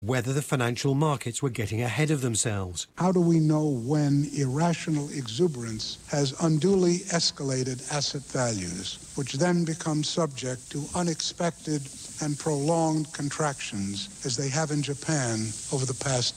whether the financial markets were getting ahead of themselves. How do we know when irrational exuberance has unduly escalated asset values, which then become subject to unexpected and prolonged contractions, as they have in Japan over the past